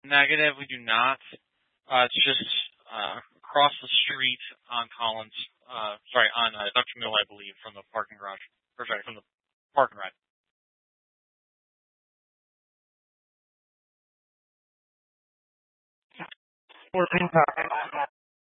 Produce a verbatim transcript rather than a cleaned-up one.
Negative, we do not. Uh, it's just uh, across the street on Collins. Uh, sorry, on uh, Doctor Mill, I believe, from the parking garage. Or sorry, from the parking ride. fourteen